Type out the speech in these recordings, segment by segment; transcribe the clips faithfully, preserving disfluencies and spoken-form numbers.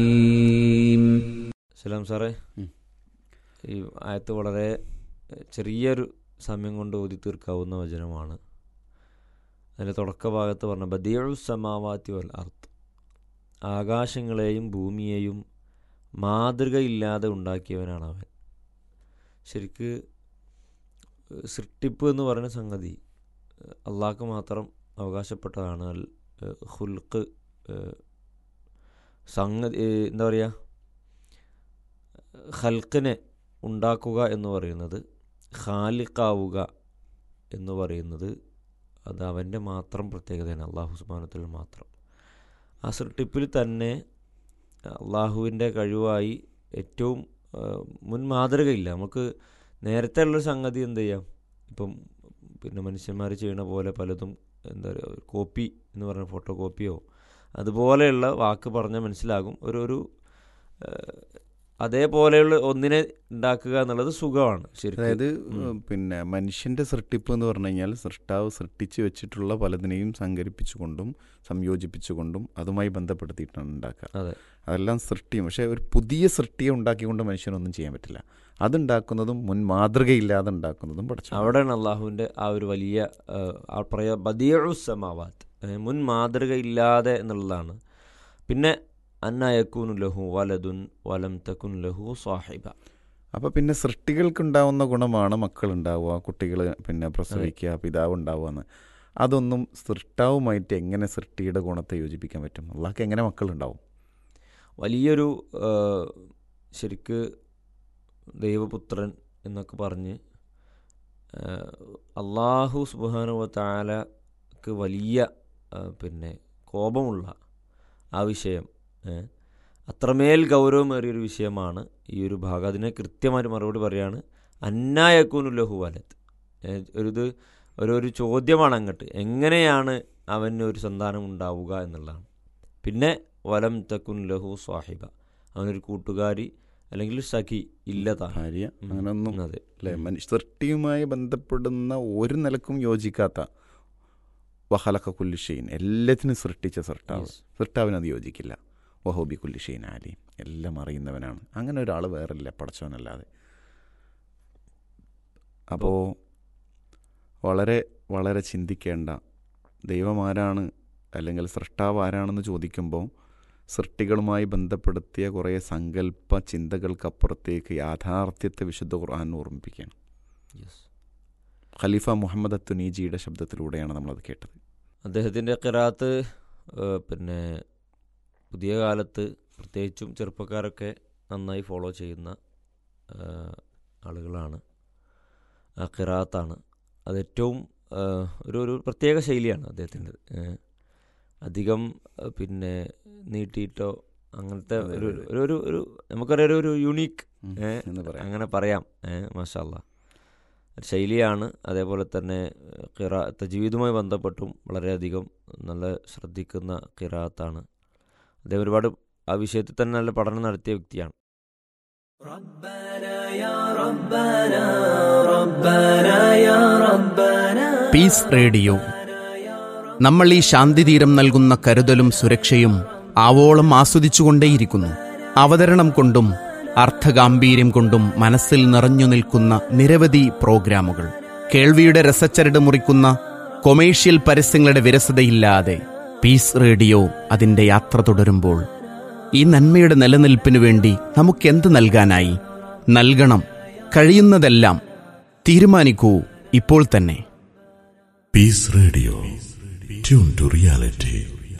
സലാം സാറേ, ഈ ആയത്ത് വളരെ ചെറിയൊരു സമയം കൊണ്ട് ഓതി തീർക്കാവുന്ന വചനമാണ്. അതിൻ്റെ തുടക്ക ഭാഗത്ത് പറഞ്ഞ ബദിഉ സമാവാതി വൽ അർദ്, ആകാശങ്ങളെയും ഭൂമിയെയും മാതൃകയില്ലാതെ ഉണ്ടാക്കിയവനാണ് അവൻ. ശരിക്ക് സൃഷ്ടിപ്പ് എന്ന് പറയുന്ന സംഗതി അള്ളാഹ്ക്ക് മാത്രം അവകാശപ്പെട്ടതാണ്. അൽ ഖുൽഖ് സംഗതി എന്താ പറയുക, ഖൽഖിനെ ഉണ്ടാക്കുക എന്ന് പറയുന്നത്, ഖാലിഖാവുക എന്ന് പറയുന്നത് അത് അവൻ്റെ മാത്രം പ്രത്യേകതയാണ്, അള്ളാഹു സുബ്ഹാനഹു വ തആല മാത്രം. ആ സൃഷ്ടിപ്പിൽ തന്നെ അള്ളാഹുവിൻ്റെ കഴിവായി ഏറ്റവും മുൻ മാതൃകയില്ല. നമുക്ക് നേരത്തെ ഉള്ളൊരു സംഗതി എന്ത് ചെയ്യാം, ഇപ്പം പിന്നെ മനുഷ്യന്മാർ ചെയ്യണ പോലെ പലതും എന്താ പറയുക, കോപ്പി എന്ന് പറഞ്ഞ ഫോട്ടോ കോപ്പിയോ അതുപോലെയുള്ള വാക്ക് പറഞ്ഞാൽ മനസ്സിലാകും. ഒരു ഒരു അതേപോലെയുള്ള ഒന്നിനെ ഉണ്ടാക്കുക എന്നുള്ളത് സുഖമാണ് ശരിക്കും. അതായത് പിന്നെ മനുഷ്യൻ്റെ സൃഷ്ടിപ്പ് എന്ന് പറഞ്ഞു കഴിഞ്ഞാൽ സൃഷ്ടാവ് സൃഷ്ടിച്ച് വെച്ചിട്ടുള്ള പലതിനെയും സങ്കരിപ്പിച്ചുകൊണ്ടും സംയോജിപ്പിച്ചുകൊണ്ടും അതുമായി ബന്ധപ്പെടുത്തിയിട്ടാണ് ഉണ്ടാക്കുക. അതെ, അതെല്ലാം സൃഷ്ടിയും. പക്ഷേ ഒരു പുതിയ സൃഷ്ടിയെ ഉണ്ടാക്കിക്കൊണ്ട് മനുഷ്യനൊന്നും ചെയ്യാൻ പറ്റില്ല. അതുണ്ടാക്കുന്നതും മുൻ മാതൃകയില്ലാതെ ഉണ്ടാക്കുന്നതും പഠിച്ചു. അവിടെയാണ് അള്ളാഹുവിൻ്റെ ആ ഒരു വലിയ പറയാ ബദിഉ സമാവാത്ത്, മുൻ മാതൃകയില്ലാതെ എന്നുള്ളതാണ്. പിന്നെ അന്ന യകൂനു ലഹു വലദുൻ വലം തകുൻ ലഹു സാഹിബ. അപ്പോൾ പിന്നെ സൃഷ്ടികൾക്കുണ്ടാവുന്ന ഗുണമാണ് മക്കളുണ്ടാവുക, കുട്ടികൾ പിന്നെ പ്രസവിക്കുക, പിതാവ് ഉണ്ടാവുക എന്ന്. അതൊന്നും സൃഷ്ടാവുമായിട്ട് എങ്ങനെ സൃഷ്ടിയുടെ ഗുണത്തെ യോജിപ്പിക്കാൻ പറ്റും? അള്ളാഹ്ക്ക് എങ്ങനെ മക്കളുണ്ടാവും? വലിയൊരു ശരിക്ക് ദൈവപുത്രൻ എന്നൊക്കെ പറഞ്ഞ് അള്ളാഹു സുബ്ഹാനഹു വ തആലക്ക് വലിയ പിന്നെ കോപമുള്ള ആ വിഷയം, അത്രമേൽ ഗൗരവമേറിയൊരു വിഷയമാണ് ഈ ഒരു ഭാഗം. അതിനെ കൃത്യമായിട്ട് മറുപടി പറയാണ്, അന്നാ യകൂനു ലഹു വലദ്. ഒരിത് ഒരു ഒരു ചോദ്യമാണ് അങ്ങോട്ട്, എങ്ങനെയാണ് അവന് ഒരു സന്താനം ഉണ്ടാവുക എന്നുള്ളതാണ്. പിന്നെ വലം തകുൻ ലഹു സാഹിബ, അവനൊരു കൂട്ടുകാരി അല്ലെങ്കിൽ സഖി ഇല്ലതാ, ഭാര്യ, അങ്ങനെയൊന്നും. അതെ അല്ലേ, മനുഷ്യ സൃഷ്ടിയുമായി ബന്ധപ്പെടുന്ന ഒരു നിലക്കും യോജിക്കാത്ത വഹലക കുല്ലി ഷൈൻ, എല്ലാത്തിനും സൃഷ്ടിച്ച സൃഷ്ടാവ്, സൃഷ്ടാവിനത് യോജിക്കില്ല. വഹോബി കുല്ലി ഷൈൻ ആലീം, എല്ലാം അറിയുന്നവനാണ്. അങ്ങനെ ഒരാൾ വേറില്ല പടച്ചവനല്ലാതെ. അപ്പോൾ വളരെ വളരെ ചിന്തിക്കേണ്ട, ദൈവമാരാണ് അല്ലെങ്കിൽ സൃഷ്ടാവ് ആരാണെന്ന് ചോദിക്കുമ്പോൾ സൃഷ്ടികളുമായി ബന്ധപ്പെടുത്തിയ കുറേ സങ്കല്പ ചിന്തകൾക്കപ്പുറത്തേക്ക് യാഥാർത്ഥ്യത്തെ വിശുദ്ധ ഖുർആൻ ഓർമ്മിപ്പിക്കുകയാണ്. ഖലീഫ മുഹമ്മദ് അത്തുനീജിയുടെ ശബ്ദത്തിലൂടെയാണ് നമ്മളത് കേട്ടത്. അദ്ദേഹത്തിൻ്റെ ഖിറാഅത്ത് പിന്നെ പുതിയ കാലത്ത് പ്രത്യേകിച്ചും ചെറുപ്പക്കാരൊക്കെ നന്നായി ഫോളോ ചെയ്യുന്ന ആളുകളാണ്. ആ ഖിറാഅത്താണ് അത് ഏറ്റവും ഒരു ഒരു പ്രത്യേക ശൈലിയാണ് അദ്ദേഹത്തിൻ്റെ. അധികം പിന്നെ നീട്ടിയിട്ടോ അങ്ങനത്തെ ഒരു ഒരു ഒരു നമുക്കറിയാം ഒരു യുണീക്ക് അങ്ങനെ പറയാം, മാഷാ അല്ലാഹ് ശൈലിയാണ്. അതേപോലെ തന്നെ ഖിറാഅത്ത് തജ്വീദുമായി ബന്ധപ്പെട്ടും വളരെയധികം നല്ല ശ്രദ്ധിക്കുന്ന ഖിറാഅത്താണ്. അദ്ദേഹം ഒരുപാട് ആ വിഷയത്തിൽ തന്നെ നല്ല പഠനം നടത്തിയ വ്യക്തിയാണ്. പീസ് റേഡിയോ, നമ്മൾ ഈ ശാന്തിതീരം നൽകുന്ന കരുതലും സുരക്ഷയും ആവോളം ആസ്വദിച്ചുകൊണ്ടേയിരിക്കുന്നു. അവതരണം കൊണ്ടും അർത്ഥഗാംഭീര്യം കൊണ്ടും മനസ്സിൽ നിറഞ്ഞു നിൽക്കുന്ന നിരവധി പ്രോഗ്രാമുകൾ, കേൾവിയുടെ രസച്ചരട് മുറിക്കുന്ന കൊമേഴ്ഷ്യൽ പരസ്യങ്ങളുടെ വിരസതയില്ലാതെ പീസ് റേഡിയോ അതിൻ്റെ യാത്ര തുടരുമ്പോൾ ഈ നന്മയുടെ നിലനിൽപ്പിനു വേണ്ടി നമുക്കെന്ത് നൽകാനായി? നൽകണം, കഴിയുന്നതെല്ലാം. തീരുമാനിക്കൂ ഇപ്പോൾ തന്നെ. Piece radio, tune to reality.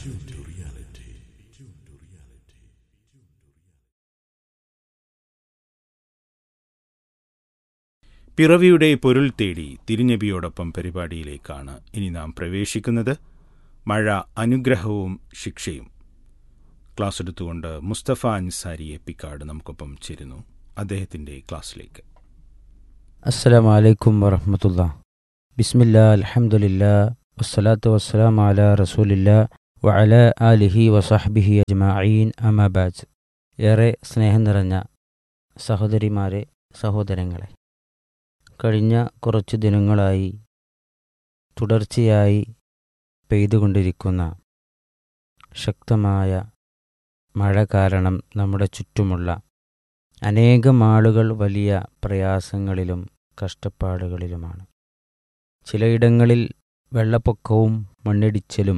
പിറവിയുടെ പൊരുൾ തേടി തിരുനബിയോടൊപ്പം പരിപാടിയിലേക്കാണ് ഇനി നാം പ്രവേശിക്കുന്നത്. മഴ അനുഗ്രഹവും ശിക്ഷയും ക്ലാസ് എടുത്തുകൊണ്ട് മുസ്തഫ അൻസാരി എപ്പിക്കാട് നമുക്കൊപ്പം ചേരുന്നു. അദ്ദേഹത്തിൻ്റെ ക്ലാസ്സിലേക്ക്. അസ്സലാമു അലൈക്കും വറഹ്മത്തുള്ളാഹി. ബിസ്മില്ലാ അൽഹംദുലില്ലാ വസ്സലാത്തു വസ്സലാമു അലാ റസൂലില്ലാ വഅലാ ആലിഹി വസഹ്ബിഹി അജ്മഈൻ, അമാ ബഅദ്. ഏറെ സ്നേഹം നിറഞ്ഞ സഹോദരിമാരെ, സഹോദരങ്ങളെ, കഴിഞ്ഞ കുറച്ച് ദിനങ്ങളായി തുടർച്ചയായി പെയ്തുകൊണ്ടിരിക്കുന്ന ശക്തമായ മഴ കാരണം നമ്മുടെ ചുറ്റുമുള്ള അനേകം ആളുകൾ വലിയ പ്രയാസങ്ങളിലും കഷ്ടപ്പാടുകളിലുമാണ്. ചിലയിടങ്ങളിൽ വെള്ളപ്പൊക്കവും മണ്ണിടിച്ചിലും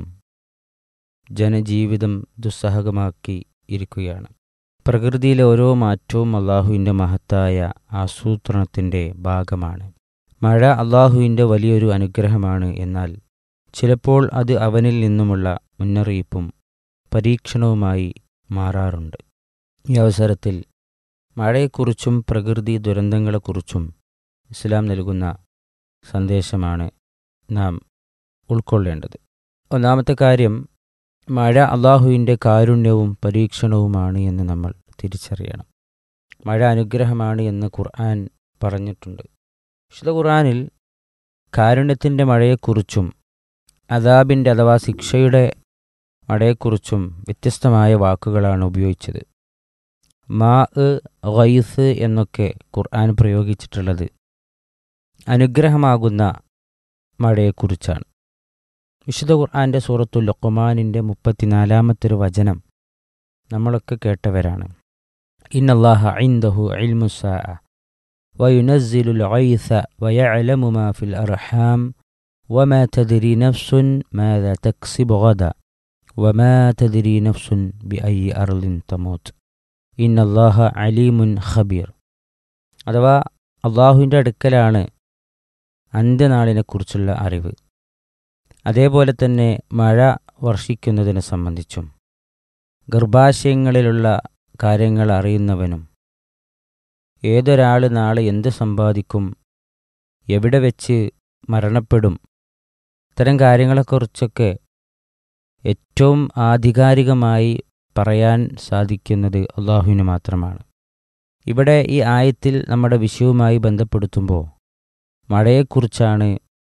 ജനജീവിതം ദുസ്സഹമാക്കി ഇരിക്കുകയാണ്. പ്രകൃതിയിലെ ഓരോ മാറ്റവും അള്ളാഹുവിൻ്റെ മഹത്തായ ആസൂത്രണത്തിൻ്റെ ഭാഗമാണ്. മഴ അള്ളാഹുവിൻ്റെ വലിയൊരു അനുഗ്രഹമാണ്. എന്നാൽ ചിലപ്പോൾ അത് അവനിൽ നിന്നുമുള്ള മുന്നറിയിപ്പും പരീക്ഷണവുമായി മാറാറുണ്ട്. ഈ അവസരത്തിൽ മഴയെക്കുറിച്ചും പ്രകൃതി ദുരന്തങ്ങളെക്കുറിച്ചും ഇസ്ലാം നൽകുന്ന സന്ദേശമാണ് നാം ഉൾക്കൊള്ളേണ്ടത്. ഒന്നാമത്തെ കാര്യം, മഴ അള്ളാഹുവിൻ്റെ കാരുണ്യവും പരീക്ഷണവുമാണ് എന്ന് നമ്മൾ തിരിച്ചറിയണം. മഴ അനുഗ്രഹമാണ് എന്ന് ഖുർആൻ പറഞ്ഞിട്ടുണ്ട്. വിശുദ്ധ ഖുർആനിൽ കാരുണ്യത്തിൻ്റെ മഴയെക്കുറിച്ചും അദാബിൻ്റെ അഥവാ ശിക്ഷയുടെ മഴയെക്കുറിച്ചും വ്യത്യസ്തമായ വാക്കുകളാണ് ഉപയോഗിച്ചത്. മാ ഗൈസ് എന്നൊക്കെ ഖുർആൻ പ്രയോഗിച്ചിട്ടുള്ളത് അനുഗ്രഹമാകുന്ന മഴയെക്കുറിച്ചാണ്. വിശുദ്ധ ഖുർആൻ്റെ സൂറത്തുൽ ലുഖ്മാനിൻ്റെ മുപ്പത്തിനാലാമത്തൊരു വചനം നമ്മളൊക്കെ കേട്ടവരാണ്. ഇന്നല്ലാഹ ഇൻദഹു ഇൽമുസ്സാഅ വയുനസ്സിലുൽ ഗൈസ വയഅലമു മാ ഫിൽ അർഹാം വമാ തദ്രി നഫ്സുൻ മാദാ തക്സിബു ഗദ വമാ തദ്രി നഫ്സുൻ ബിഅയ്യി അർളിൻ തമൂത്ത് ഇന്നല്ലാഹ അലീമുൻ ഖബീർ. അഥവാ അള്ളാഹുവിൻ്റെ അടുക്കലാണ് അന്ത്യനാളിനെക്കുറിച്ചുള്ള അറിവ്. അതേപോലെ തന്നെ മഴ വർഷിക്കുന്നതിനെ സംബന്ധിച്ചും ഗർഭാശയങ്ങളിലുള്ള കാര്യങ്ങൾ അറിയുന്നവനും ഏതൊരാൾ നാളെ എന്ത് സമ്പാദിക്കും, എവിടെ വെച്ച് മരണപ്പെടും, ഇത്തരം കാര്യങ്ങളെക്കുറിച്ചൊക്കെ ഏറ്റവും ആധികാരികമായി പറയാൻ സാധിക്കുന്നത് അള്ളാഹുവിന് മാത്രമാണ്. ഇവിടെ ഈ ആയത്തിൽ നമ്മുടെ വിഷയവുമായി ബന്ധപ്പെടുത്തുമ്പോൾ മഴയെക്കുറിച്ചാണ്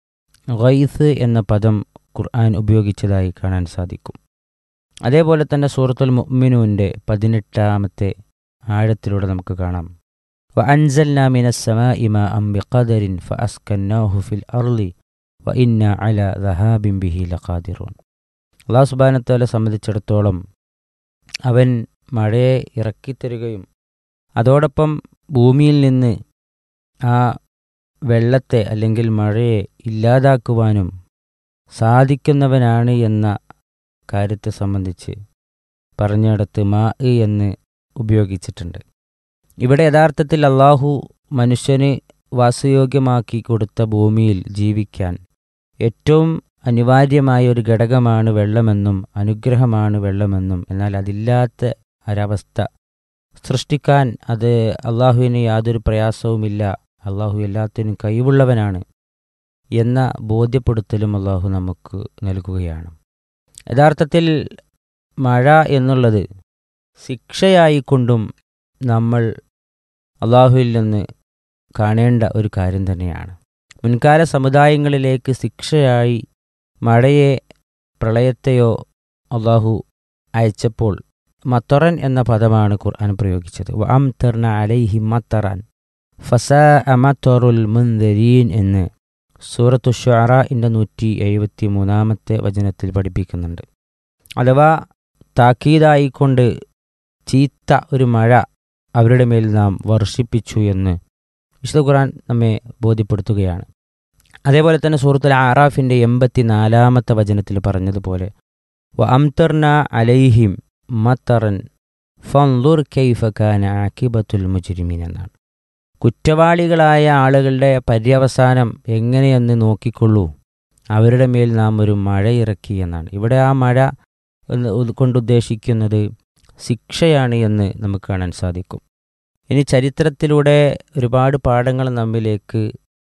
ഗൈസ് എന്ന പദം ഖുർആൻ ഉപയോഗിച്ചതായി കാണാൻ സാധിക്കും. അതേപോലെ തന്നെ സൂറത്തുൽ മുഅ്മിനൂൻ്റെ പതിനെട്ടാമത്തെ ആഴത്തിലൂടെ നമുക്ക് കാണാം. വഅൻസൽനാ മിനസ്സമാഇ മാഅൻ ബിഖദരിൻ ഫഅസ്കന്നാഹു ഫിൽ അർളി വഇന്നാ അലാ ദഹാബിൻ ബിഹി ലഖാദിറൂൻ. അല്ലാഹു സുബ്ഹാനഹു വ തആല സംബന്ധിച്ചിടത്തോളം അവൻ മഴയെ ഇറക്കിത്തരുകയും അതോടൊപ്പം ഭൂമിയിൽ നിന്ന് ആ വെള്ളത്തെ അല്ലെങ്കിൽ മഴയെ ഇല്ലാതാക്കുവാനും സാധിക്കുന്നവനാണ് എന്ന കാര്യത്തെ സംബന്ധിച്ച് പറഞ്ഞിടത്ത് മാ എന്ന് ഉപയോഗിച്ചിട്ടുണ്ട്. ഇവിടെ യഥാർത്ഥത്തിൽ അള്ളാഹു മനുഷ്യന് വാസയോഗ്യമാക്കി കൊടുത്ത ഭൂമിയിൽ ജീവിക്കാൻ ഏറ്റവും അനിവാര്യമായ ഒരു ഘടകമാണ് വെള്ളമെന്നും അനുഗ്രഹമാണ് വെള്ളമെന്നും, എന്നാൽ അതില്ലാത്ത ഒരവസ്ഥ സൃഷ്ടിക്കാൻ അത് അള്ളാഹുവിന് യാതൊരു പ്രയാസവുമില്ല, അള്ളാഹു എല്ലാത്തിനും കഴിവുള്ളവനാണ് എന്ന ബോധ്യപ്പെടുത്തലും അള്ളാഹു നമുക്ക് നൽകുകയാണ്. യഥാർത്ഥത്തിൽ മഴ എന്നുള്ളത് ശിക്ഷയായിക്കൊണ്ടും നമ്മൾ അള്ളാഹുവിൽ നിന്ന് കാണേണ്ട ഒരു കാര്യം തന്നെയാണ്. മുൻകാല സമുദായങ്ങളിലേക്ക് ശിക്ഷയായി മഴയെ പ്രളയത്തെയോ അള്ളാഹു അയച്ചപ്പോൾ മത്തറൻ എന്ന പദമാണ് ഖുർആൻ പ്രയോഗിച്ചത്. വഅംതർന അലൈഹിം മത്തറൻ ഫസാഅ മത്തറുൽ മുൻദരീൻ എന്ന് സൂറത്തു ശുഅറാഇൻ്റെ നൂറ്റി എഴുപത്തി മൂന്നാമത്തെ വചനത്തിൽ പഠിപ്പിക്കുന്നുണ്ട്. അഥവാ താക്കീതായിക്കൊണ്ട് ചീത്ത ഒരു മഴ അവരുടെ മേൽ നാം വർഷിപ്പിച്ചു എന്ന് വിശുദ്ധ ഖുർആൻ നമ്മെ ബോധ്യപ്പെടുത്തുകയാണ്. അതേപോലെ തന്നെ സൂറത്തുൽ ആറാഫിൻ്റെ എൺപത്തി നാലാമത്തെ വചനത്തിൽ പറഞ്ഞതുപോലെ വഅംതർന അലൈഹിം മത്തറൻ ഫൻദുർ കൈഫ കാന ആഖിബത്തുൽ മുജ്രിമീൻ എന്നാണ്. കുറ്റവാളികളായ ആളുകളുടെ പര്യവസാനം എങ്ങനെയെന്ന് നോക്കിക്കൊള്ളൂ, അവരുടെ മേൽ നാം ഒരു മഴ ഇറക്കി എന്നാണ്. ഇവിടെ ആ മഴ കൊണ്ടുദ്ദേശിക്കുന്നത് ശിക്ഷയാണ് എന്ന് നമുക്ക് കാണാൻ സാധിക്കും. ഇനി ചരിത്രത്തിലൂടെ ഒരുപാട് പാഠങ്ങൾ നമ്മിലേക്ക്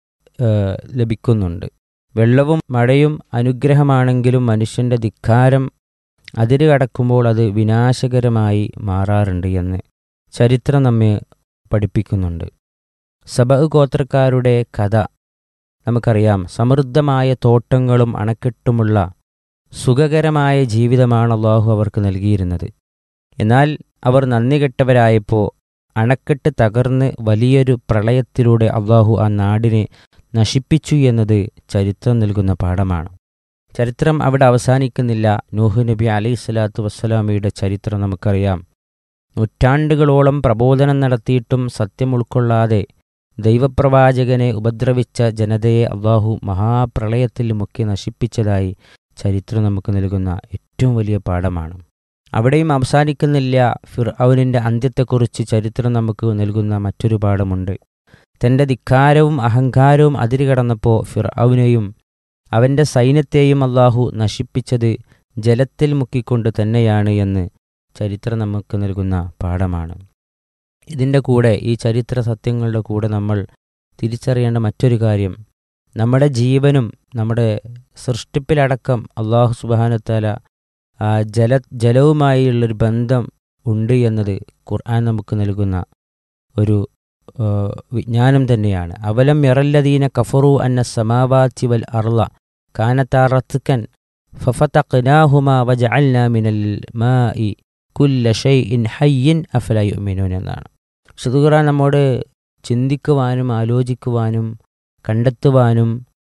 ലഭിക്കുന്നുണ്ട്. വെള്ളവും മഴയും അനുഗ്രഹമാണെങ്കിലും മനുഷ്യൻ്റെ ധിക്കാരം അതിര് കടക്കുമ്പോൾ അത് വിനാശകരമായി മാറാറുണ്ട് എന്ന് ചരിത്രം നമ്മെ പഠിപ്പിക്കുന്നുണ്ട്. സബഅ് ഗോത്രക്കാരുടെ കഥ നമുക്കറിയാം. സമൃദ്ധമായ തോട്ടങ്ങളും അണക്കെട്ടുമുള്ള സുഖകരമായ ജീവിതമാണ് അള്ളാഹു അവർക്ക് നൽകിയിരുന്നത്. എന്നാൽ അവർ നന്ദി കെട്ടവരായപ്പോൾ അണക്കെട്ട് തകർന്ന് വലിയൊരു പ്രളയത്തിലൂടെ അള്ളാഹു ആ നാടിനെ നശിപ്പിച്ചു എന്നത് ചരിത്രം നൽകുന്ന പാഠമാണ്. ചരിത്രം അവിടെ അവസാനിക്കുന്നില്ല. നൂഹ് നബി അലൈഹി സ്വലാത്തു വസ്സലാമയുടെ ചരിത്രം നമുക്കറിയാം. നൂറ്റാണ്ടുകളോളം പ്രബോധനം നടത്തിയിട്ടും സത്യം ഉൾക്കൊള്ളാതെ ദൈവപ്രവാചകനെ ഉപദ്രവിച്ച ജനതയെ അള്ളാഹു മഹാപ്രളയത്തിൽ മുക്കി നശിപ്പിച്ചതായി ചരിത്രം നമുക്ക് നൽകുന്ന ഏറ്റവും വലിയ പാഠമാണ്. അവിടെയും അവസാനിക്കുന്നില്ല. ഫിർഔനിൻ്റെ അന്ത്യത്തെക്കുറിച്ച് ചരിത്രം നമുക്ക് നൽകുന്ന മറ്റൊരു പാഠമുണ്ട്. തൻ്റെ ധിക്കാരവും അഹങ്കാരവും അതിരുകടന്നപ്പോൾ ഫിർഔനെയും അവൻ്റെ സൈന്യത്തെയും അള്ളാഹു നശിപ്പിച്ചത് ജലത്തിൽ മുക്കിക്കൊണ്ട് തന്നെയാണ് എന്ന് ചരിത്രം നമുക്ക് നൽകുന്ന പാഠമാണ്. ഇതിൻ്റെ കൂടെ, ഈ ചരിത്ര സത്യങ്ങളുടെ കൂടെ നമ്മൾ തിരിച്ചറിയേണ്ട മറ്റൊരു കാര്യം, നമ്മുടെ ജീവനും നമ്മുടെ സൃഷ്ടിപ്പിലടക്കം അള്ളാഹു സുബ്ഹാനഹു വ തആല ജല ജലവുമായുള്ളൊരു ബന്ധം ഉണ്ട് എന്നത് ഖുർആൻ നമുക്ക് നൽകുന്ന ഒരു വിജ്ഞാനം തന്നെയാണ്. അവലം യറല്ലദീന കഫറു അന്ന സമാവാതി വൽ അർള കാനതാ റത്കൻ ഫഫതഖ്നാഹുമാ വജഅൽനാ മിനൽ മാഇ കുല്ല ഷൈഇൻ ഹയ്യിൻ അഫലാ യുഅ്മിനൂൻ എന്നാണ്. വിശുദ്ധ ഖുർആൻ നമ്മോട് ചിന്തിക്കുവാനും ആലോചിക്കുവാനും കണ്ടെത്തുവാനും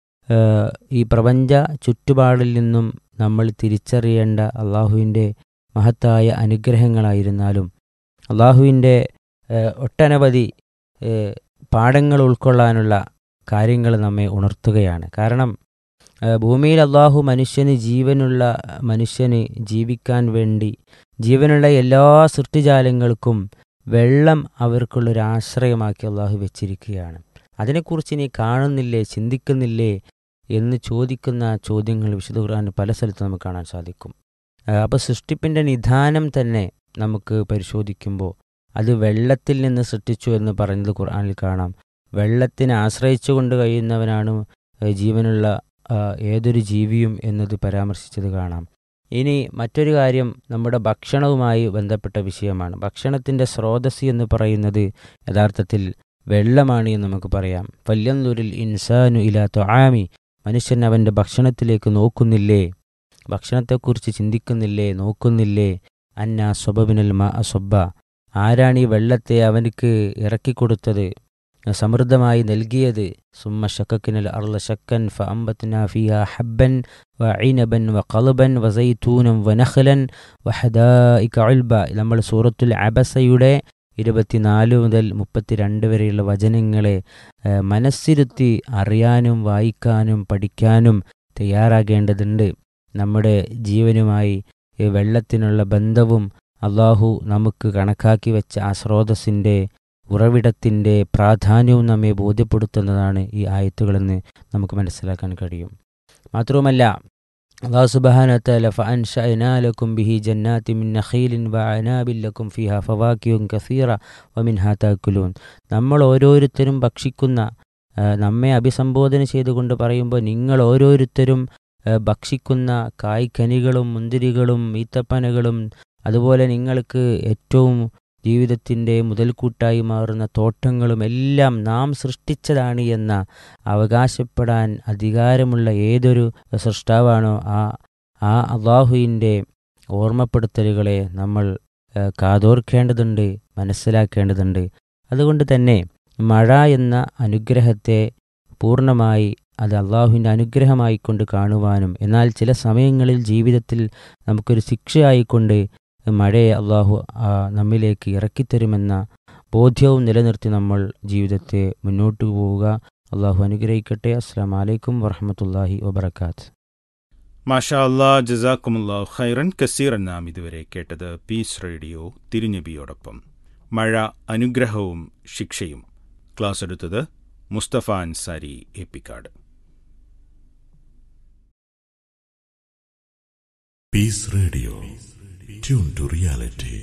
ഈ പ്രപഞ്ച ചുറ്റുപാടിൽ നിന്നും നമ്മൾ തിരിച്ചറിയേണ്ട അള്ളാഹുവിൻ്റെ മഹത്തായ അനുഗ്രഹങ്ങളായിരുന്നാലും അള്ളാഹുവിൻ്റെ ഒട്ടനവധി പാഠങ്ങൾ ഉൾക്കൊള്ളാനുള്ള കാര്യങ്ങൾ നമ്മെ ഉണർത്തുകയാണ്. കാരണം ഭൂമിയിൽ അള്ളാഹു മനുഷ്യന് ജീവനുള്ള മനുഷ്യന് ജീവിക്കാൻ വേണ്ടി ജീവനുള്ള എല്ലാ സൃഷ്ടിജാലങ്ങൾക്കും വെള്ളം അവർക്കുള്ളൊരാശ്രയമാക്കി അള്ളാഹു വെച്ചിരിക്കുകയാണ്. അതിനെക്കുറിച്ച് നീ കാണുന്നില്ലേ, ചിന്തിക്കുന്നില്ലേ എന്ന് ചോദിക്കുന്ന ചോദ്യങ്ങൾ വിശുദ്ധ ഖുർആൻ പല സ്ഥലത്തും നമുക്ക് കാണാൻ സാധിക്കും. അപ്പോൾ സൃഷ്ടിപ്പിൻ്റെ നിധാനം തന്നെ നമുക്ക് പരിശോധിക്കുമ്പോൾ അത് വെള്ളത്തിൽ നിന്ന് സൃഷ്ടിച്ചു എന്ന് പറയുന്നത് ഖുർആനിൽ കാണാം. വെള്ളത്തിനെ ആശ്രയിച്ചുകൊണ്ട് കഴിയുന്നവനാണ് ജീവനുള്ള ഏതൊരു ജീവിയും എന്നത് പരാമർശിച്ചത് കാണാം. ഇനി മറ്റൊരു കാര്യം നമ്മുടെ ഭക്ഷണവുമായി ബന്ധപ്പെട്ട വിഷയമാണ്. ഭക്ഷണത്തിൻ്റെ സ്രോതസ് എന്ന് പറയുന്നത് യഥാർത്ഥത്തിൽ വെള്ളമാണ് എന്ന് നമുക്ക് പറയാം. ഫല്യൻദുരിൽ ഇൻസാനു ഇലാ തുആമി, മനുഷ്യൻ അവൻ്റെ ഭക്ഷണത്തിലേക്ക് നോക്കുന്നില്ലേ, ഭക്ഷണത്തെക്കുറിച്ച് ചിന്തിക്കുന്നില്ലേ, നോക്കുന്നില്ലേ. അന്നാ സ്വബബിനൽ മാ അസ്വബ്ബ, ആരാണ് ഈ വെള്ളത്തെ അവനക്ക് ഇറക്കിക്കൊടുത്തത്, സമൃദ്ധമായി നൽകിയത്. സുമ്മ ശക്കക്കിനൽ അർള ശക്കൻ ഫഅംബത്നാ ഫീഹാ ഹബ്ബൻ വഇനബൻ വഖൽബൻ വസൈതൂനൻ വനഖ്ലൻ വഹദായിക ഉൽബ. നമ്മൾ സൂറത്തുൽ അബസയുടെ ഇരുപത്തിനാല് മുതൽ മുപ്പത്തിരണ്ട് വരെയുള്ള വചനങ്ങളെ മനസ്സിരുത്തി അറിയാനും വായിക്കാനും പഠിക്കാനും തയ്യാറാകേണ്ടതുണ്ട്. നമ്മുടെ ജീവനുമായി വെള്ളത്തിനുള്ള ബന്ധവും അള്ളാഹു നമുക്ക് കണക്കാക്കി വെച്ച ആ സ്രോതസ്സിൻ്റെ ഉറവിടത്തിൻ്റെ പ്രാധാന്യവും നമ്മെ ബോധ്യപ്പെടുത്തുന്നതാണ് ഈ ആയത്തുകളെന്ന് നമുക്ക് മനസ്സിലാക്കാൻ കഴിയും. മാത്രവുമല്ല, അല്ലാഹു സുബ്ഹാനഹു വ തആല ഫഅൻശഅനാ ലക്കും ബിഹി ജന്നാത്തിൻ മിൻ നഖീലിൻ വഅനാബിൻ ലക്കും ഫീഹാ ഫവാകിഹുൻ കസീറ വമിൻഹാ തഅകുലൂൻ. നമ്മൾ ഓരോരുത്തരും ഭക്ഷിക്കുന്ന, നമ്മെ അഭിസംബോധന ചെയ്തുകൊണ്ട് പറയുമ്പോൾ നിങ്ങൾ ഓരോരുത്തരും ഭക്ഷിക്കുന്ന കായ്ക്കനികളും മുന്തിരികളും ഈത്തപ്പനകളും അതുപോലെ നിങ്ങൾക്ക് ഏറ്റവും ജീവിതത്തിൻ്റെ മുതൽക്കൂട്ടായി മാറുന്ന തോട്ടങ്ങളും എല്ലാം നാം സൃഷ്ടിച്ചതാണ് എന്ന അവകാശപ്പെടാൻ അധികാരമുള്ള ഏതൊരു സൃഷ്ടാവാണോ ആ ആ അള്ളാഹുവിൻ്റെ ഓർമ്മപ്പെടുത്തലുകളെ നമ്മൾ കാതോർക്കേണ്ടതുണ്ട്, മനസ്സിലാക്കേണ്ടതുണ്ട്. അതുകൊണ്ട് തന്നെ മഴ എന്ന അനുഗ്രഹത്തെ പൂർണ്ണമായി അത് അള്ളാഹുവിൻ്റെ അനുഗ്രഹമായിക്കൊണ്ട് കാണുവാനും എന്നാൽ ചില സമയങ്ങളിൽ ജീവിതത്തിൽ നമുക്കൊരു ശിക്ഷയായിക്കൊണ്ട് മഴയെ അള്ളാഹു നമ്മിലേക്ക് ഇറക്കിത്തരുമെന്ന ബോധ്യവും നിലനിർത്തി നമ്മൾ ജീവിതത്തെ മുന്നോട്ട് പോവുക. അള്ളാഹു അനുഗ്രഹിക്കട്ടെ. അസ്സലാമു അലൈക്കും വറഹ്മത്തുള്ളാഹി വബറകാത്ത്. മാഷാ അല്ലാ, ജസാക്കുമുല്ലാഹു ഖൈറൻ കസീറൻ. നാം ഇതുവരെ കേട്ടത് പീസ് റേഡിയോ തിരുനബിയോടൊപ്പം മഴ അനുഗ്രഹവും ശിക്ഷയും. ക്ലാസ് എടുത്തത് Mustafa Ansari Eppikkad. Piece radio, tune to reality.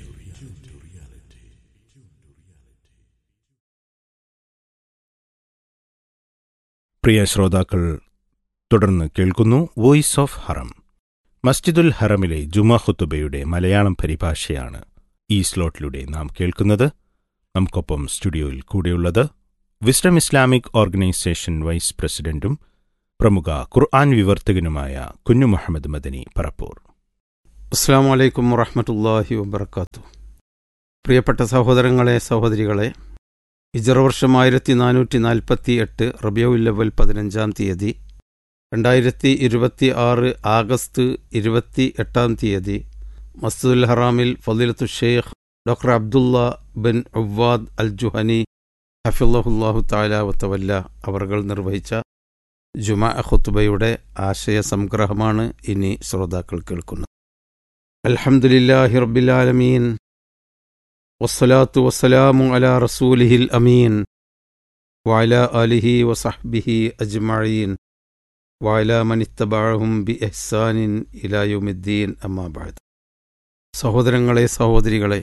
പ്രിയ ശ്രോതാക്കൾ, തുടർന്ന് കേൾക്കുന്നു വോയിസ് ഓഫ് ഹറം. മസ്ജിദുൽ ഹറമിലെ ജുമാ ഖുതുബയുടെ മലയാളം പരിഭാഷയാണ് ഈ സ്ലോട്ടിലൂടെ നാം കേൾക്കുന്നത്. നമുക്കൊപ്പം സ്റ്റുഡിയോയിൽ കൂടെയുള്ളത് വിസ്ഡം ഇസ്ലാമിക് ഓർഗനൈസേഷൻ വൈസ് പ്രസിഡന്റും പ്രമുഖ ഖുർആൻ വിവർത്തകനുമായ കുഞ്ഞു മുഹമ്മദ് മദനി പറപ്പൂർ. അസ്സലാമു അലൈക്കും വറഹ്മത്തുള്ളാഹി വബറകാതുഹു. പ്രിയപ്പെട്ട സഹോദരങ്ങളെ, സഹോദരികളെ, ഹിജ്റ വർഷം ആയിരത്തി നാനൂറ്റി നാൽപ്പത്തി എട്ട് റബിയുൽ അവ്വൽ പതിനഞ്ചാം തീയതി രണ്ടായിരത്തി ഇരുപത്തി ആറ് ആഗസ്റ്റ് ഇരുപത്തി എട്ടാം തീയതി മസ്ജിദുൽ ഹറാമിൽ ഫളീലത്തു ഷെയ്ഖ് ഡോക്ടർ അബ്ദുള്ള ബിൻ ഉവ്വാദ് അൽ ജുഹനി ഹഫിളഹുല്ലാഹു തആല വതവല്ല അവർകൾ നിർവഹിച്ച ജുമാ ഖുത്ബയുടെ ആശയ സംഗ്രഹമാണ് ഇനി ശ്രോതാക്കൾ കേൾക്കുന്നത്. അൽഹംദുലില്ലാഹി റബ്ബിൽ ആലമീൻ വസ്സലാത്തു വസ്സലാമു അലാ റസൂലിഹിൽ അമീൻ വഅലാ ആലിഹി വസഹ്ബിഹി അജ്മഈൻ വഅലാ മൻ ഇത്തബഅഹും ബിഇഹ്സാനിൻ ഇലാ യൗമിദ്ദീൻ അമ്മാ ബഅദ്. സഹോദരങ്ങളെ, സഹോദരികളെ,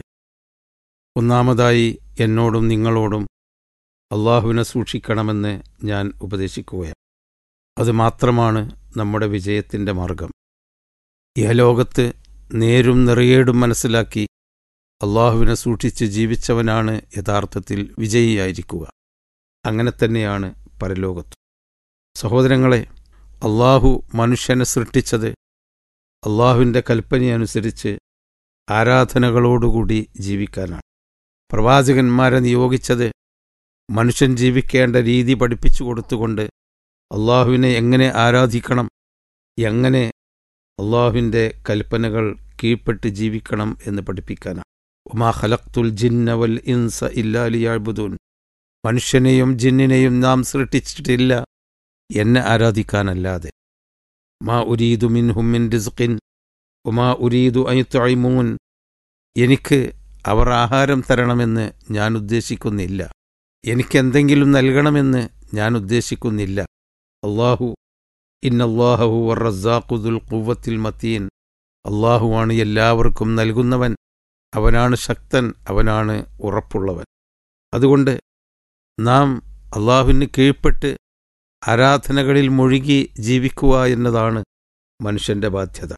ഒന്നാമതായി എന്നോടും നിങ്ങളോടും അള്ളാഹുവിനെ സൂക്ഷിക്കണമെന്ന് ഞാൻ ഉപദേശിക്കുകയാണ്. അതുമാത്രമാണ് നമ്മുടെ വിജയത്തിൻ്റെ മാർഗം. ഇഹലോകത്ത് നേരും നിറയേടും മനസ്സിലാക്കി അള്ളാഹുവിനെ സൂക്ഷിച്ച് ജീവിച്ചവനാണ് യഥാർത്ഥത്തിൽ വിജയിയായിരിക്കുക. അങ്ങനെ തന്നെയാണ് പരലോകത്തും. സഹോദരങ്ങളെ, അള്ളാഹു മനുഷ്യനെ സൃഷ്ടിച്ചത് അള്ളാഹുവിൻ്റെ കൽപ്പനയനുസരിച്ച് ആരാധനകളോടുകൂടി ജീവിക്കാനാണ്. പ്രവാചകന്മാരെ നിയോഗിച്ചത് മനുഷ്യൻ ജീവിക്കേണ്ട രീതി പഠിപ്പിച്ചു കൊടുത്തുകൊണ്ട് അള്ളാഹുവിനെ എങ്ങനെ ആരാധിക്കണം, എങ്ങനെ അള്ളാഹുവിൻ്റെ കൽപ്പനകൾ കീഴ്പ്പെട്ട് ജീവിക്കണം എന്ന് പഠിപ്പിക്കാനാണ്. ഉമാ ഖലഖ്തുൽ ജിന്ന വൽ ഇൻസ ഇല്ലാ ലിയഅ്ബുദൂൻ. മനുഷ്യനെയും ജിന്നിനെയും നാം സൃഷ്ടിച്ചിട്ടില്ല എന്നെ ആരാധിക്കാനല്ലാതെ. മാ ഉരീദു മിൻഹും മിൻ റിസ്ഖിൻ ഉമാ ഉരീദു അൻ യുത്ഇമൂൻ. എനിക്ക് അവർ ആഹാരം തരണമെന്ന് ഞാൻ ഉദ്ദേശിക്കുന്നില്ല, എനിക്കെന്തെങ്കിലും നൽകണമെന്ന് ഞാൻ ഉദ്ദേശിക്കുന്നില്ല. അള്ളാഹു ഇന്നല്ലാഹു ഹുവർ റസ്സാഖു ദുൽ ഖുവ്വത്തിൽ മതീൻ. അള്ളാഹുവാണ് എല്ലാവർക്കും നൽകുന്നവൻ, അവനാണ് ശക്തൻ, അവനാണ് ഉറപ്പുള്ളവൻ. അതുകൊണ്ട് നാം അള്ളാഹുവിന് കീഴ്പ്പെട്ട് ആരാധനകളിൽ മുഴുകി ജീവിക്കുക എന്നതാണ് മനുഷ്യൻ്റെ ബാധ്യത.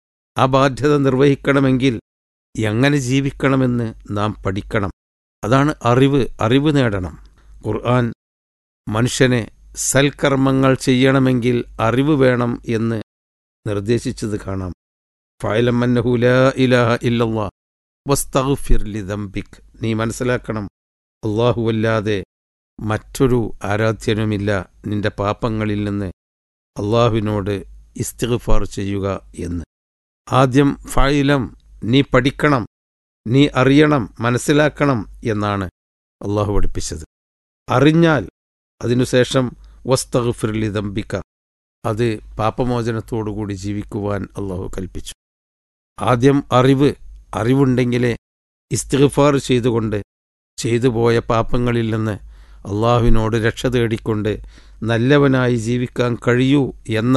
ആ ബാധ്യത നിർവഹിക്കണമെങ്കിൽ എങ്ങനെ ജീവിക്കണമെന്ന് നാം പഠിക്കണം. അതാണ് അറിവ്. അറിവ് നേടണം. ഖുർആൻ മനുഷ്യനെ സൽക്കർമ്മങ്ങൾ ചെയ്യണമെങ്കിൽ അറിവ് വേണം എന്ന് നിർദ്ദേശിച്ചത് കാണാം. ഫഅലം അന്നഹു ലാ ഇലാഹ ഇല്ലല്ലാഹ് വസ്തഗ്ഫിർ ലിദംബിക്. നീ മനസ്സിലാക്കണം, അല്ലാഹുവല്ലാതെ മറ്റൊരു ആരാധ്യനുമില്ല. നിന്റെ പാപങ്ങളിൽ നിന്ന് അള്ളാഹുവിനോട് ഇസ്തിഗ്ഫാർ ചെയ്യുക എന്ന്. ആദ്യം ഫഅലം, നീ പഠിക്കണം, നീ അറിയണം, മനസ്സിലാക്കണം എന്നാണ് അള്ളാഹു പഠിപ്പിച്ചത്. അറിഞ്ഞാൽ അതിനുശേഷം വസ്തഗ്ഫിർ ലിദംബിക, അത് പാപമോചനത്തോടുകൂടി ജീവിക്കുവാൻ അള്ളാഹു കൽപ്പിച്ചു. ആദ്യം അറിവ്. അറിവുണ്ടെങ്കിലേ ഇസ്തിഗ്ഫാർ ചെയ്തുകൊണ്ട് ചെയ്തുപോയ പാപങ്ങളിൽ നിന്ന് അള്ളാഹുവിനോട് രക്ഷ തേടിക്കൊണ്ട് നല്ലവനായി ജീവിക്കാൻ കഴിയൂ എന്ന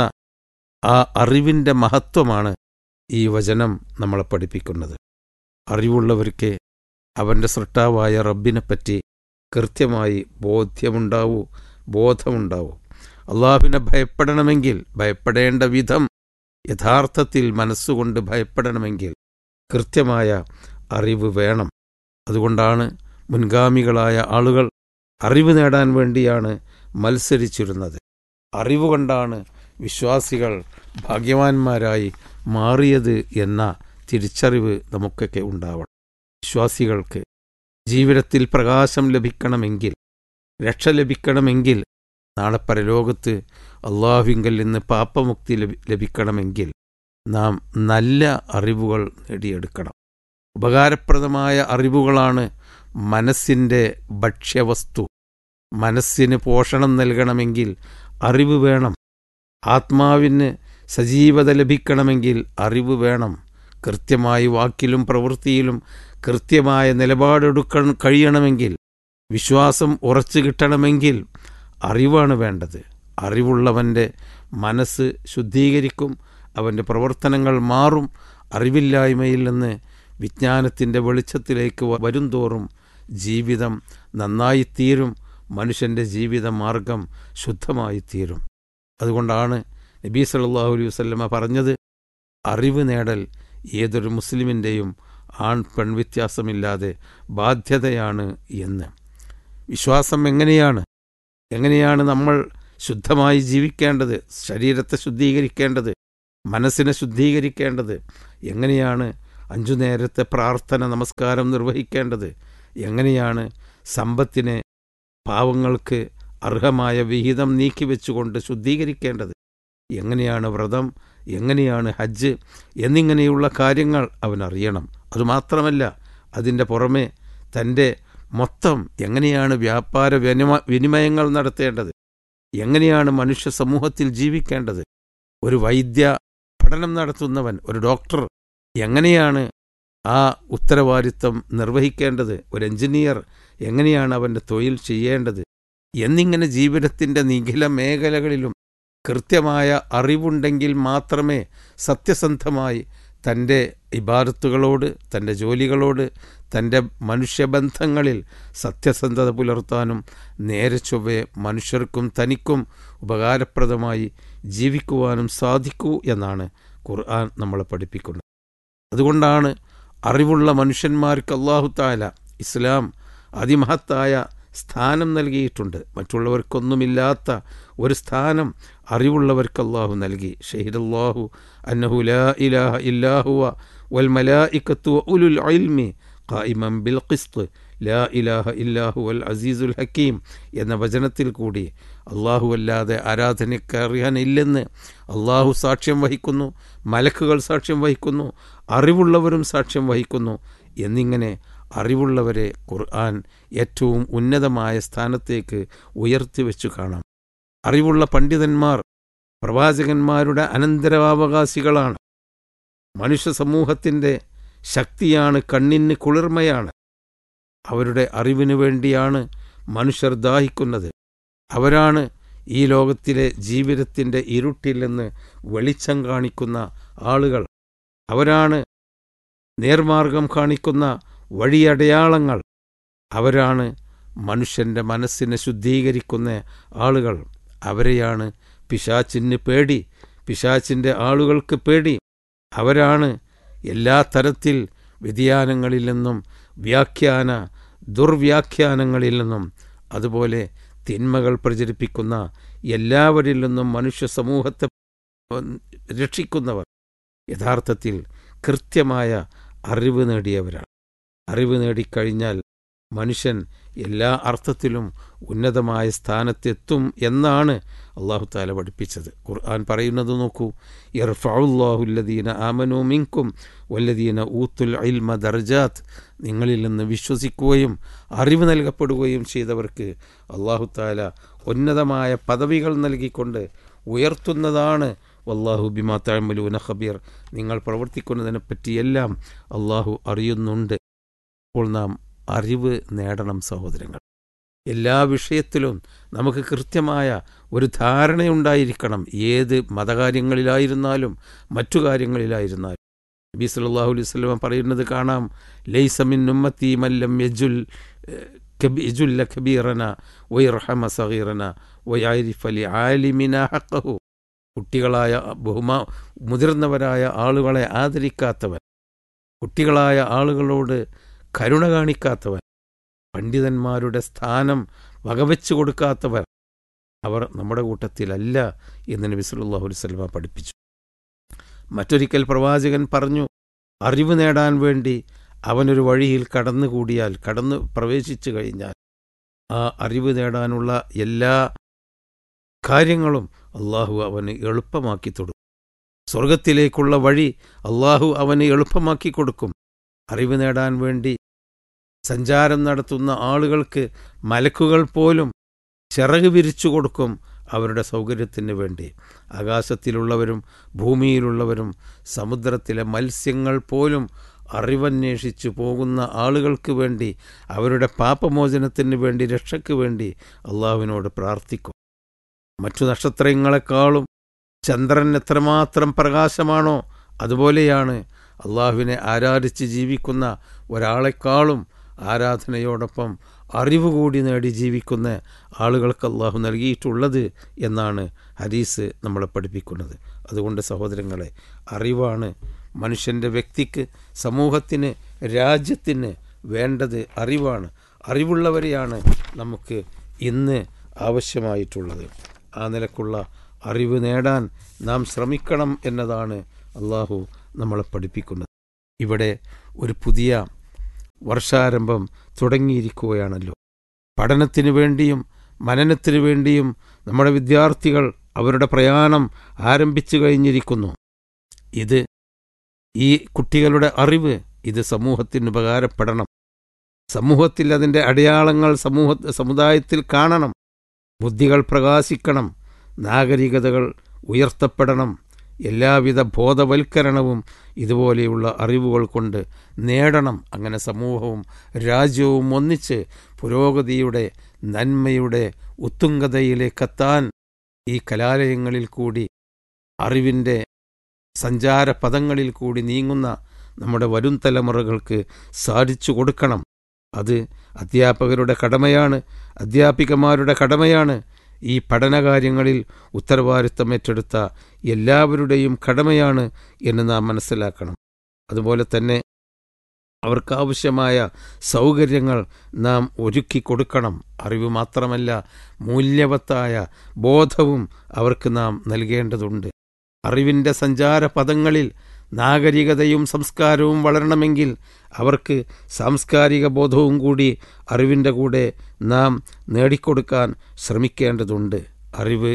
ആ അറിവിൻ്റെ മഹത്വമാണ് ഈ വചനം നമ്മളെ പഠിപ്പിക്കുന്നത്. അറിവുള്ളവർക്ക് അവൻ്റെ സൃഷ്ടാവായ റബ്ബിനെപ്പറ്റി കൃത്യമായി ബോധ്യമുണ്ടാവൂ, ബോധമുണ്ടാവൂ. അള്ളാഹുവിനെ ഭയപ്പെടണമെങ്കിൽ, ഭയപ്പെടേണ്ട വിധം യഥാർത്ഥത്തിൽ മനസ്സുകൊണ്ട് ഭയപ്പെടണമെങ്കിൽ കൃത്യമായ അറിവ് വേണം. അതുകൊണ്ടാണ് മുൻഗാമികളായ ആളുകൾ അറിവ് നേടാൻ വേണ്ടിയാണ് മത്സരിച്ചിരുന്നത്. അറിവുകൊണ്ടാണ് വിശ്വാസികൾ ഭാഗ്യവാന്മാരായി മാറിയത് എന്ന തിരിച്ചറിവ് നമുക്കൊക്കെ ഉണ്ടാവണം. വിശ്വാസികൾക്ക് ജീവിതത്തിൽ പ്രകാശം ലഭിക്കണമെങ്കിൽ, രക്ഷ ലഭിക്കണമെങ്കിൽ, നാളെ പരലോകത്ത് അള്ളാഹുവിങ്കൽ നിന്ന് പാപമുക്തി ലഭിക്കണമെങ്കിൽ നാം നല്ല അറിവുകൾ നേടിയെടുക്കണം. ഉപകാരപ്രദമായ അറിവുകളാണ് മനസ്സിൻ്റെ ഭക്ഷ്യവസ്തു. മനസ്സിന് പോഷണം നൽകണമെങ്കിൽ അറിവ് വേണം. ആത്മാവിന് സജീവത ലഭിക്കണമെങ്കിൽ അറിവ് വേണം. കൃത്യമായി വാക്കിലും പ്രവൃത്തിയിലും കൃത്യമായ നിലപാടെടുക്കാൻ കഴിയണമെങ്കിൽ, വിശ്വാസം ഉറച്ചു കിട്ടണമെങ്കിൽ അറിവാണ് വേണ്ടത്. അറിവുള്ളവൻ്റെ മനസ്സ് ശുദ്ധീകരിക്കും, അവൻ്റെ പ്രവർത്തനങ്ങൾ മാറും. അറിവില്ലായ്മയിൽ നിന്ന് വിജ്ഞാനത്തിൻ്റെ വെളിച്ചത്തിലേക്ക് വരുംതോറും ജീവിതം നന്നായിത്തീരും, മനുഷ്യൻ്റെ ജീവിത മാർഗം ശുദ്ധമായിത്തീരും. അതുകൊണ്ടാണ് നബി സല്ലല്ലാഹു അലൈഹി വസല്ലമ പറഞ്ഞത്, അറിവ് നേടൽ ഏതൊരു മുസ്ലിമിൻ്റെയും ആൺ പെൺ വ്യത്യാസമില്ലാതെ ബാധ്യതയാണ് എന്ന്. വിശ്വാസം എങ്ങനെയാണ് എങ്ങനെയാണ് നമ്മൾ ശുദ്ധമായി ജീവിക്കേണ്ടത്, ശരീരത്തെ ശുദ്ധീകരിക്കേണ്ടത്, മനസ്സിനെ ശുദ്ധീകരിക്കേണ്ടത്, എങ്ങനെയാണ് അഞ്ചു നേരത്തെ പ്രാർത്ഥന നമസ്കാരം നിർവഹിക്കേണ്ടത്, എങ്ങനെയാണ് സമ്പത്തിനെ പാവങ്ങൾക്ക് അർഹമായ വിഹിതം നീക്കിവെച്ചുകൊണ്ട് ശുദ്ധീകരിക്കേണ്ടത്, എങ്ങനെയാണ് വ്രതം, എങ്ങനെയാണ് ഹജ്ജ് എന്നിങ്ങനെയുള്ള കാര്യങ്ങൾ അവൻ അറിയണം. അതുമാത്രമല്ല, അതിൻ്റെ പുറമെ തൻ്റെ മൊത്തം എങ്ങനെയാണ് വ്യാപാര വിനിമ വിനിമയങ്ങൾ നടത്തേണ്ടത്, എങ്ങനെയാണ് മനുഷ്യ സമൂഹത്തിൽ ജീവിക്കേണ്ടത്, ഒരു വൈദ്യ പഠനം നടത്തുന്നവൻ, ഒരു ഡോക്ടർ എങ്ങനെയാണ് ആ ഉത്തരവാദിത്തം നിർവഹിക്കേണ്ടത്, ഒരു എഞ്ചിനീയർ എങ്ങനെയാണ് അവൻ്റെ തൊഴിൽ ചെയ്യേണ്ടത് എന്നിങ്ങനെ ജീവിതത്തിൻ്റെ നിഖില മേഖലകളിലും കൃത്യമായ അറിവുണ്ടെങ്കിൽ മാത്രമേ സത്യസന്ധമായി തൻ്റെ ഇബാദത്തുകളോട്, തൻ്റെ ജോലികളോട്, തൻ്റെ മനുഷ്യബന്ധങ്ങളിൽ സത്യസന്ധത പുലർത്താനും നേരെ ചൊവ്വേ മനുഷ്യർക്കും തനിക്കും ഉപകാരപ്രദമായി ജീവിക്കുവാനും സാധിക്കൂ എന്നാണ് ഖുർആൻ നമ്മളെ പഠിപ്പിക്കുന്നത്. അതുകൊണ്ടാണ് അറിവുള്ള മനുഷ്യന്മാർക്ക് അല്ലാഹു തആല ഇസ്ലാം അതിമഹത്തായ സ്ഥാനം നൽകിയിട്ടുണ്ട്. മറ്റുള്ളവർക്കൊന്നുമില്ലാത്ത ഒരു സ്ഥാനം അറിവുള്ളവർക്ക് അല്ലാഹു നൽകി. ഷഹിദല്ലാഹു അന്നഹു ലാ ഇലാഹ ഇല്ലാ ഹുവ വൽ മലായികത്തു വഉലുൽ ഇൽമി ഖായിമൻ ബിൽ ഖിസ്ത് ലാ ഇലാഹ ഇല്ലാ ഹുവൽ അസീസുൽ ഹക്കീം എന്ന വചനത്തിൽ കൂടി അല്ലാഹു അല്ലാതെ ആരാധനയ്ക്കറിയാനില്ലെന്ന് അല്ലാഹു സാക്ഷ്യം വഹിക്കുന്നു, മലക്കുകൾ സാക്ഷ്യം വഹിക്കുന്നു, അറിവുള്ളവരും സാക്ഷ്യം വഹിക്കുന്നു എന്നിങ്ങനെ അറിവുള്ളവരെ ഖുർആൻ ഏറ്റവും ഉന്നതമായ സ്ഥാനത്തേക്ക് ഉയർത്തിവെച്ചു കാണാം. അറിവുള്ള പണ്ഡിതന്മാർ പ്രവാചകന്മാരുടെ അനന്തരാവകാശികളാണ്. മനുഷ്യ സമൂഹത്തിൻ്റെ ശക്തിയാണ്, കണ്ണിന് കുളിർമയാണ്. അവരുടെ അറിവിനു വേണ്ടിയാണ് മനുഷ്യർ ദാഹിക്കുന്നത്. അവരാണ് ഈ ലോകത്തിലെ ജീവിതത്തിൻ്റെ ഇരുട്ടിൽ നിന്ന് വെളിച്ചം കാണിക്കുന്ന ആളുകൾ. അവരാണ് നേർമാർഗം കാണിക്കുന്ന വഴിയടയാളങ്ങൾ. അവരാണ് മനുഷ്യൻ്റെ മനസ്സിനെ ശുദ്ധീകരിക്കുന്ന ആളുകൾ. അവരെയാണ് പിശാചിന് പേടി, പിശാചിൻ്റെ ആളുകൾക്ക് പേടി. അവരാണ് എല്ലാ തരത്തിൽ വ്യതിയാനങ്ങളിൽ നിന്നും, വ്യാഖ്യാന ദുർവ്യാഖ്യാനങ്ങളിൽ നിന്നും, അതുപോലെ തിന്മകൾ പ്രചരിപ്പിക്കുന്ന എല്ലാവരിൽ നിന്നും മനുഷ്യ സമൂഹത്തെ രക്ഷിക്കുന്നവർ. യഥാർത്ഥത്തിൽ കൃത്യമായ അറിവ് നേടിയവരാണ്. അറിവ് നേടിക്കഴിഞ്ഞാൽ മനുഷ്യൻ എല്ലാ അർത്ഥത്തിലും ഉന്നതമായ സ്ഥാനത്തെത്തും എന്നാണ് അല്ലാഹു തആല പഠിപ്പിച്ചത്. ഖുർആൻ പറയുന്നത് നോക്കൂ, യർഫഉല്ലാഹുല്ലദീന ആമനൂ മിൻകും വല്ലദീന ഊത്തുൽ ഇൽമ ദർജാത്ത്. നിങ്ങളിൽ നിന്ന് വിശ്വസിക്കുകയും അറിവ് നൽകപ്പെടുകയും ചെയ്തവർക്ക് അല്ലാഹു തആല ഉന്നതമായ പദവികൾ നൽകിക്കൊണ്ട് ഉയർത്തുന്നതാണ്. വല്ലാഹു ബിമാ തഅമലൂന ഖബീർ. നിങ്ങൾ പ്രവർത്തിക്കുന്നതിനെപ്പറ്റിയെല്ലാം അല്ലാഹു അറിയുന്നുണ്ട്. അപ്പോൾ നാം അറിവ് നേടണം സഹോദരങ്ങൾ. എല്ലാ വിഷയത്തിലും നമുക്ക് കൃത്യമായ ഒരു ധാരണയുണ്ടായിരിക്കണം. ഏത് മതകാര്യങ്ങളിലായിരുന്നാലും മറ്റു കാര്യങ്ങളിലായിരുന്നാലും. നബി സല്ലല്ലാഹു അലൈഹി വസല്ലം പറയുന്നത് കാണാം, ലൈസ മിൻ ഉമ്മത്തി മല്ലം യജുൽ യജുല്ല കബീറന വയർഹമ സഗീറന വയഅരിഫ ലിആലിമിന ഹഖഹു. കുട്ടികളായ ബഹുമാ മുതിർന്നവരായ ആളുകളെ ആദരിക്കാത്തവൻ, കുട്ടികളായ ആളുകളോട് കരുണ കാണിക്കാത്തവൻ, പണ്ഡിതന്മാരുടെ സ്ഥാനം വകവെച്ചു കൊടുക്കാത്തവർ, അവർ നമ്മുടെ കൂട്ടത്തിലല്ല എന്ന് നബി സല്ലല്ലാഹു അലൈഹി വസല്ലം പഠിപ്പിച്ചു. മറ്റൊരിക്കൽ പ്രവാചകൻ പറഞ്ഞു, അറിവ് നേടാൻ വേണ്ടി അവനൊരു വഴിയിൽ കടന്നുകൂടിയാൽ, കടന്നു പ്രവേശിച്ചു കഴിഞ്ഞാൽ ആ അറിവ് നേടാനുള്ള എല്ലാ കാര്യങ്ങളും അള്ളാഹു അവന് എളുപ്പമാക്കി കൊടുക്കും. സ്വർഗത്തിലേക്കുള്ള വഴി അള്ളാഹു അവന് എളുപ്പമാക്കി കൊടുക്കും. അറിവ് നേടാൻ വേണ്ടി സഞ്ചാരം നടത്തുന്ന ആളുകൾക്ക് മലക്കുകൾ പോലും ചിറക് വിരിച്ചു കൊടുക്കും അവരുടെ സൗകര്യത്തിന് വേണ്ടി. ആകാശത്തിലുള്ളവരും ഭൂമിയിലുള്ളവരും സമുദ്രത്തിലെ മത്സ്യങ്ങൾ പോലും അറിവന്വേഷിച്ചു പോകുന്ന ആളുകൾക്ക് വേണ്ടി, അവരുടെ പാപമോചനത്തിന് വേണ്ടി, രക്ഷയ്ക്ക് വേണ്ടി അള്ളാഹുവിനോട് പ്രാർത്ഥിക്കും. മറ്റു നക്ഷത്രങ്ങളെക്കാളും ചന്ദ്രൻ എത്രമാത്രം പ്രകാശമാണോ അതുപോലെയാണ് അള്ളാഹുവിനെ ആരാധിച്ച് ജീവിക്കുന്ന ഒരാളെക്കാളും ആരാധനയോടൊപ്പം അറിവ് കൂടി നേടി ജീവിക്കുന്ന ആളുകൾക്ക് അള്ളാഹു നൽകിയിട്ടുള്ളത് എന്നാണ് ഹദീസ് നമ്മളെ പഠിപ്പിക്കുന്നത്. അതുകൊണ്ട് സഹോദരങ്ങളെ, അറിവാണ് മനുഷ്യൻ്റെ വ്യക്തിക്ക്, സമൂഹത്തിന്, രാജ്യത്തിന് വേണ്ടത്. അറിവാണ്. അറിവുള്ളവരെയാണ് നമുക്ക് ഇന്ന് ആവശ്യമായിട്ടുള്ളത്. ആ നിലക്കുള്ള അറിവ് നേടാൻ നാം ശ്രമിക്കണം എന്നതാണ് അള്ളാഹു നമ്മളെ പഠിപ്പിക്കുന്നത്. ഇവിടെ ഒരു പുതിയ വർഷാരംഭം തുടങ്ങിയിരിക്കുകയാണല്ലോ. പഠനത്തിനു വേണ്ടിയും മനനത്തിനു വേണ്ടിയും നമ്മുടെ വിദ്യാർത്ഥികൾ അവരുടെ പ്രയാണം ആരംഭിച്ചു കഴിഞ്ഞിരിക്കുന്നു. ഇത് ഈ കുട്ടികളുടെ അറിവ് ഇത് സമൂഹത്തിന് ഉപകാരപ്പെടണം. സമൂഹത്തിൽ അതിൻ്റെ അടയാളങ്ങൾ സമൂഹ സമുദായത്തിൽ കാണണം. ബുദ്ധികൾ പ്രകാശിക്കണം, നാഗരികതകൾ ഉയർത്തപ്പെടണം. എല്ലാവിധ ബോധവൽക്കരണവും ഇതുപോലെയുള്ള അറിവുകൾ കൊണ്ട് നേടണം. അങ്ങനെ സമൂഹവും രാജ്യവും ഒന്നിച്ച് പുരോഗതിയുടെ നന്മയുടെ ഉത്തുംഗതയിലേക്കെത്താൻ ഈ കലാലയങ്ങളിൽ കൂടി, അറിവിൻ്റെ സഞ്ചാരപഥങ്ങളിൽ കൂടി നീങ്ങുന്ന നമ്മുടെ വരും തലമുറകൾക്ക് സാധിച്ചു കൊടുക്കണം. അത് അധ്യാപകരുടെ കടമയാണ്, അധ്യാപികമാരുടെ കടമയാണ്. ഈ പഠനകാര്യങ്ങളിൽ ഉത്തരവാദിത്തം ഏറ്റെടുത്ത എല്ലാവരുടെയും കടമയാണ് എന്ന് നാം മനസ്സിലാക്കണം. അതുപോലെ തന്നെ അവർക്കാവശ്യമായ സൗകര്യങ്ങൾ നാം ഒരുക്കി കൊടുക്കണം. അറിവ് മാത്രമല്ല, മൂല്യവത്തായ ബോധവും അവർക്ക് നാം നൽകേണ്ടതുണ്ട്. അറിവിൻ്റെ സഞ്ചാരപഥങ്ങളിൽ നാഗരികതയും സംസ്കാരവും വളരണമെങ്കിൽ അവർക്ക് സാംസ്കാരിക ബോധവും കൂടി അറിവിൻ്റെ കൂടെ നാം നേടിക്കൊടുക്കാൻ ശ്രമിക്കേണ്ടതുണ്ട്. അറിവ്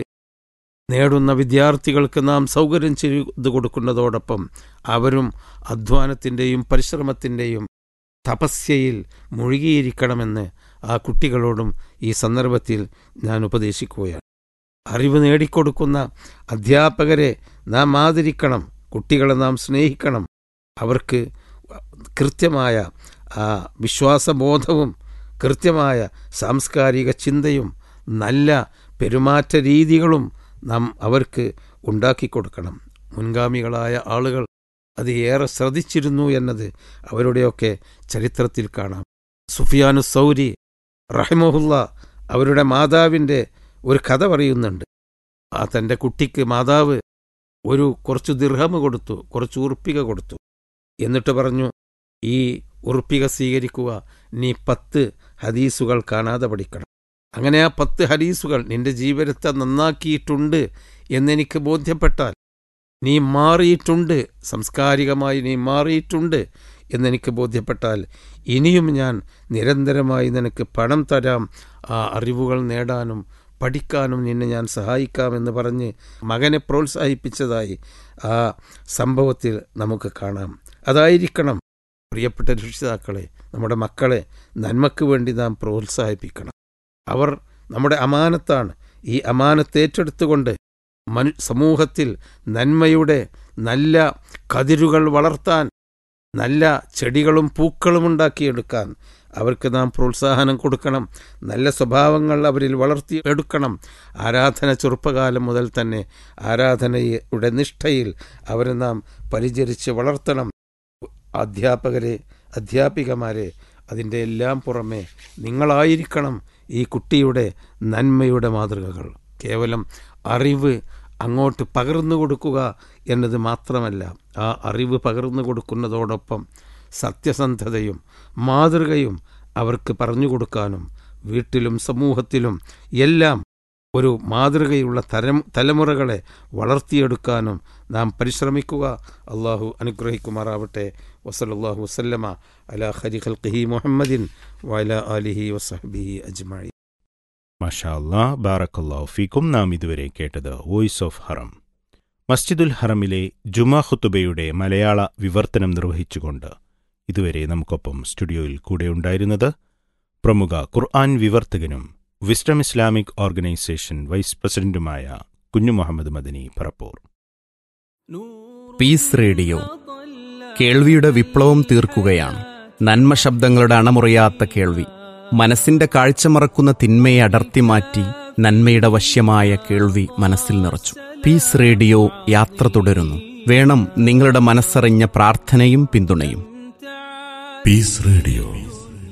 നേടുന്ന വിദ്യാർത്ഥികൾക്ക് നാം സൗകര്യം ചെയ്തു കൊടുക്കുന്നതോടൊപ്പം അവരും അധ്വാനത്തിൻ്റെയും പരിശ്രമത്തിൻ്റെയും തപസ്യയിൽ മുഴുകിയിരിക്കണമെന്ന് ആ കുട്ടികളോടും ഈ സന്ദർഭത്തിൽ ഞാൻ ഉപദേശിക്കുകയാണ്. അറിവ് നേടിക്കൊടുക്കുന്ന അധ്യാപകരെ നാം ആദരിക്കണം, കുട്ടികളെ നാം സ്നേഹിക്കണം. അവർക്ക് കൃത്യമായ ആ വിശ്വാസബോധവും കൃത്യമായ സാംസ്കാരിക ചിന്തയും നല്ല പെരുമാറ്റ രീതികളും നാം അവർക്ക് ഉണ്ടാക്കിക്കൊടുക്കണം. മുൻഗാമികളായ ആളുകൾ അത് ഏറെ ശ്രദ്ധിച്ചിരുന്നു എന്നത് അവരുടെയൊക്കെ ചരിത്രത്തിൽ കാണാം. സുഫിയാനു സൗരി റഹിമഹുല്ല അവരുടെ മാതാവിൻ്റെ ഒരു കഥ പറയുന്നുണ്ട്. ആ തൻ്റെ കുട്ടിക്ക് മാതാവ് ഒരു കുറച്ച് ദിർഹം കൊടുത്തു, കുറച്ച് ഉറുപ്പിക കൊടുത്തു. എന്നിട്ട് പറഞ്ഞു, ഈ ഉറുപ്പിക സ്വീകരിക്കുക, നീ പത്ത് ഹദീസുകൾ കാണാതെ പഠിക്കണം. അങ്ങനെ ആ പത്ത് ഹദീസുകൾ നിന്റെ ജീവിതത്തെ നന്നാക്കിയിട്ടുണ്ട് എന്നെനിക്ക് ബോധ്യപ്പെട്ടാൽ, നീ മാറിയിട്ടുണ്ട്, സാംസ്കാരികമായി നീ മാറിയിട്ടുണ്ട് എന്നെനിക്ക് ബോധ്യപ്പെട്ടാൽ, ഇനിയും ഞാൻ നിരന്തരമായി നിനക്ക് പണം തരാം, ആ അറിവുകൾ നേടാനും പഠിക്കാനും നിന്നെ ഞാൻ സഹായിക്കാമെന്ന് പറഞ്ഞ് മകനെ പ്രോത്സാഹിപ്പിച്ചതായി ആ സംഭവത്തിൽ നമുക്ക് കാണാം. അതായിരിക്കണം പ്രിയപ്പെട്ട രക്ഷിതാക്കളെ, നമ്മുടെ മക്കളെ നന്മയ്ക്ക് വേണ്ടി നാം പ്രോത്സാഹിപ്പിക്കണം. അവർ നമ്മുടെ അമാനത്താണ്. ഈ അമാനത്ത് ഏറ്റെടുത്തുകൊണ്ട് മനു സമൂഹത്തിൽ നന്മയുടെ നല്ല കതിരുകൾ വളർത്താൻ, നല്ല ചെടികളും പൂക്കളും ഉണ്ടാക്കിയെടുക്കാൻ അവർക്ക് നാം പ്രോത്സാഹനം കൊടുക്കണം. നല്ല സ്വഭാവങ്ങൾ അവരിൽ വളർത്തി എടുക്കണം. ആരാധന ചെറുപ്പകാലം മുതൽ തന്നെ ആരാധനയുടെ നിഷ്ഠയിൽ അവരെ നാം പരിചരിച്ച് വളർത്തണം. അധ്യാപകരെ, അധ്യാപികമാരെ, അതിൻ്റെ എല്ലാം പുറമെ നിങ്ങളായിരിക്കണം ഈ കുട്ടിയുടെ നന്മയുടെ മാതൃകകൾ. കേവലം അറിവ് അങ്ങോട്ട് പകർന്നു കൊടുക്കുക എന്നത് മാത്രമല്ല, ആ അറിവ് പകർന്നു കൊടുക്കുന്നതോടൊപ്പം സത്യസന്ധതയും മാതൃകയും അവർക്ക് പറഞ്ഞു കൊടുക്കാനും വീട്ടിലും സമൂഹത്തിലും എല്ലാം ഒരു മാതൃകയുള്ള തരം തലമുറകളെ വളർത്തിയെടുക്കാനും നാം പരിശ്രമിക്കുക. അള്ളാഹു അനുഗ്രഹിക്കുമാറാവട്ടെ. വസല്ലല്ലാഹു വസല്ലമ അലാ ഖൈരി ഖൽഖിഹി മുഹമ്മദിൻ വഅലാ ആലിഹി വസഹ്ബിഹി അജ്മഈൻ. മാഷാ അല്ലാഹ്, ബാറക്കല്ലാഹു ഫീക്കും. നാം ഇതുവരെ കേട്ടത് വോയിസ് ഓഫ് ഹറം. മസ്ജിദുൽ ഹറമിലെ ജുമാ ഖുതുബയുടെ മലയാള വിവർത്തനം നിർവഹിച്ചുകൊണ്ട് ഇതുവരെ നമുക്കൊപ്പം സ്റ്റുഡിയോയിൽ കൂടെയുണ്ടായിരുന്നത് പ്രമുഖ ഖുർആൻ വിവർത്തകനും വിസ്ഡം ഇസ്ലാമിക് ഓർഗനൈസേഷൻ വൈസ് പ്രസിഡന്റുമായ കുഞ്ഞു മുഹമ്മദ് മദനി പറപ്പൂർ. പീസ് റേഡിയോ കേൾവിയുടെ വിപ്ലവം തീർക്കുകയാണ്. നന്മ ശബ്ദങ്ങളുടെ അണമുറിയാത്ത കേൾവി, മനസ്സിന്റെ കാഴ്ച മറക്കുന്ന തിന്മയെ അടർത്തി മാറ്റി നന്മയുടെ വശ്യമായ കേൾവി മനസ്സിൽ നിറച്ചു. പീസ് റേഡിയോ യാത്ര തുടരുന്നു. വേണം നിങ്ങളുടെ മനസ്സറിഞ്ഞ പ്രാർത്ഥനയും പിന്തുണയും. Piece radio